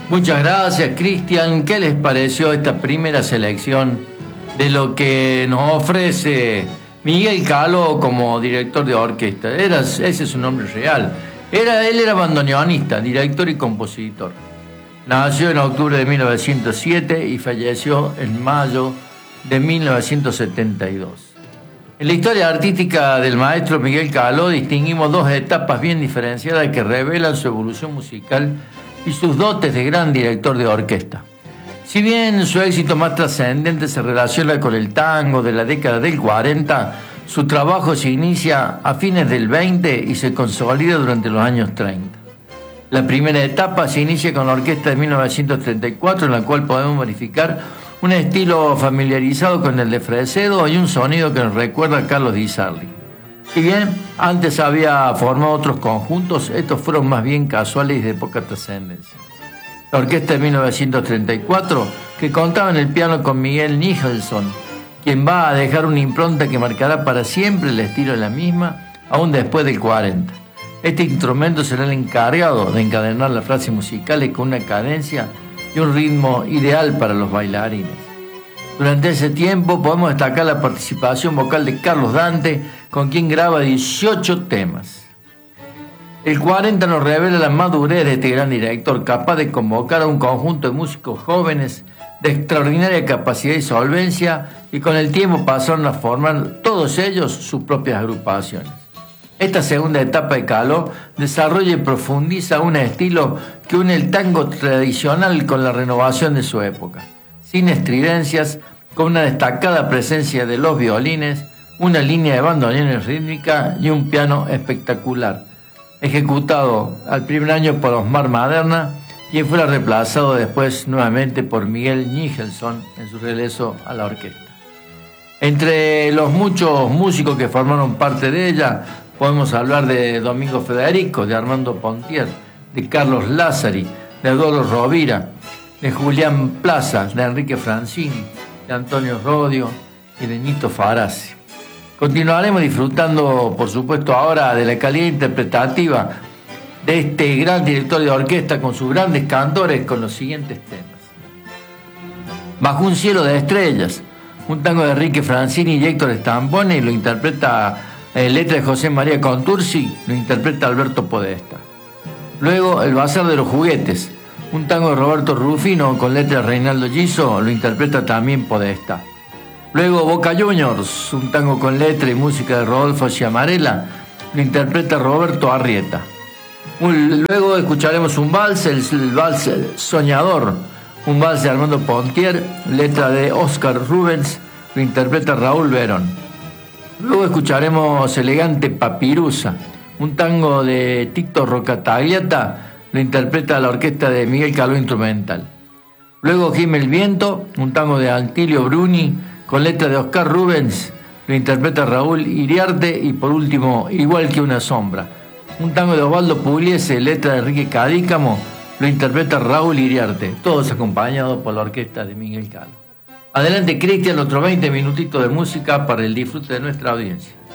Muchas gracias, Cristian. ¿Qué les pareció esta primera selección de lo que nos ofrece Miguel Caló como director de orquesta? Ese es su nombre real. Él era bandoneonista, director y compositor. Nació en octubre de 1907 y falleció en mayo de 1972. En la historia artística del maestro Miguel Caló distinguimos dos etapas bien diferenciadas que revelan su evolución musical y sus dotes de gran director de orquesta. Si bien su éxito más trascendente se relaciona con el tango de la década del 40, su trabajo se inicia a fines del 20 y se consolida durante los años 30. La primera etapa se inicia con la orquesta de 1934, en la cual podemos verificar un estilo familiarizado con el de Fresedo y un sonido que nos recuerda a Carlos Di Sarli. Si bien antes había formado otros conjuntos, estos fueron más bien casuales y de poca trascendencia. La orquesta de 1934, que contaba en el piano con Miguel Nicholson, quien va a dejar una impronta que marcará para siempre el estilo de la misma, aún después del 40. Este instrumento será el encargado de encadenar las frases musicales con una cadencia y un ritmo ideal para los bailarines. Durante ese tiempo podemos destacar la participación vocal de Carlos Dante, con quien graba 18 temas. El 40 nos revela la madurez de este gran director, capaz de convocar a un conjunto de músicos jóvenes de extraordinaria capacidad y solvencia, y con el tiempo pasaron a formar todos ellos sus propias agrupaciones. Esta segunda etapa de Caló desarrolla y profundiza un estilo que une el tango tradicional con la renovación de su época, sin estridencias, con una destacada presencia de los violines, una línea de bandoneones rítmica y un piano espectacular, ejecutado al primer año por Osmar Maderna, quien fuera reemplazado después nuevamente por Miguel Nicholson en su regreso a la orquesta. Entre los muchos músicos que formaron parte de ella, podemos hablar de Domingo Federico, de Armando Pontier, de Carlos Lázari, de Eduardo Rovira, de Julián Plaza, de Enrique Francini, de Antonio Rodio y de Nito Farazzi. Continuaremos disfrutando, por supuesto, ahora de la calidad interpretativa de este gran director de orquesta con sus grandes cantores con los siguientes temas. Bajo un cielo de estrellas, un tango de Enrique Francini y Héctor Stampone, lo interpreta letra de José María Contursi, lo interpreta Alberto Podesta. Luego El Bazar de los Juguetes, un tango de Roberto Rufino con letra de Reinaldo Giso, lo interpreta también Podesta. Luego Boca Juniors, un tango con letra y música de Rodolfo Ciamarella, lo interpreta Roberto Arrieta. Luego escucharemos un vals, el vals Soñador, un vals de Armando Pontier, letra de Oscar Rubens, lo interpreta Raúl Verón. Luego escucharemos Elegante Papirusa, un tango de Tito Rocatagliata, lo interpreta la orquesta de Miguel Caló Instrumental. Luego Gime el Viento, un tango de Antilio Bruni, con letra de Oscar Rubens, lo interpreta Raúl Iriarte. Y por último, Igual que una sombra, un tango de Osvaldo Pugliese, letra de Enrique Cadícamo, lo interpreta Raúl Iriarte, todos acompañados por la orquesta de Miguel Caló. Adelante, Cristian, otros 20 minutitos de música para el disfrute de nuestra audiencia.